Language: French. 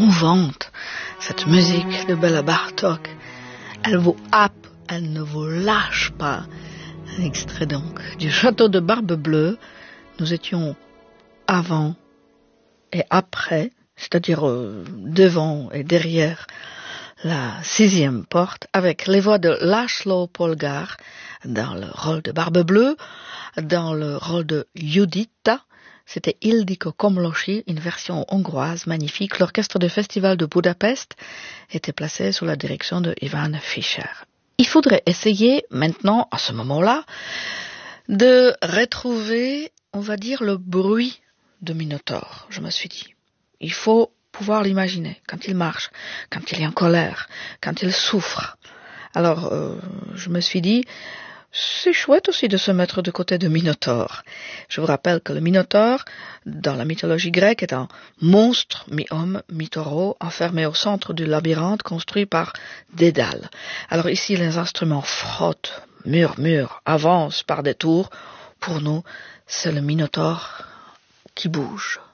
mouvante, cette musique de Béla Bartók. Elle vous happe, elle ne vous lâche pas. Un extrait donc du château de Barbe-Bleue. Nous étions avant et après, c'est-à-dire devant et derrière la 6e porte, avec les voix de László Polgár dans le rôle de Barbe-Bleue, dans le rôle de Judita, c'était Ildikó Komlósi, une version hongroise magnifique. L'orchestre du Festival de Budapest était placé sous la direction de Ivan Fischer. Il faudrait essayer maintenant, à ce moment-là, de retrouver, on va dire, le bruit de Minotaure, je me suis dit. Il faut pouvoir l'imaginer, quand il marche, quand il est en colère, quand il souffre. Alors, je me suis dit, c'est chouette aussi de se mettre de côté de Minotaure. Je vous rappelle que le Minotaure, dans la mythologie grecque, est un monstre mi-homme, mi-taureau, enfermé au centre du labyrinthe construit par Dédale. Alors ici, les instruments frottent, murmurent, avancent par des tours. Pour nous, c'est le Minotaure qui bouge.